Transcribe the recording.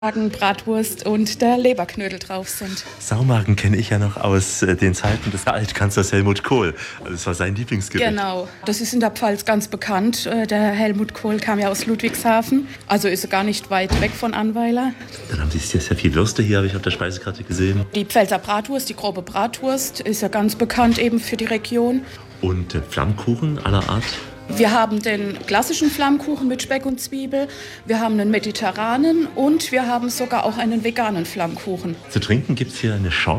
Bratwurst und der Leberknödel drauf sind. Saumagen kenne ich ja noch aus den Zeiten des Altkanzlers Helmut Kohl. Also das war sein Lieblingsgericht. Genau, das ist in der Pfalz ganz bekannt. Der Helmut Kohl kam ja aus Ludwigshafen, also ist er gar nicht weit weg von Annweiler. Dann haben Sie sehr viel Würste hier, habe ich auf der Speisekarte gesehen. Die Pfälzer Bratwurst, die grobe Bratwurst, ist ja ganz bekannt eben für die Region. Und Flammkuchen aller Art? Wir haben den klassischen Flammkuchen mit Speck und Zwiebel, wir haben einen mediterranen und wir haben sogar auch einen veganen Flammkuchen. Zu trinken gibt es hier eine Schorle.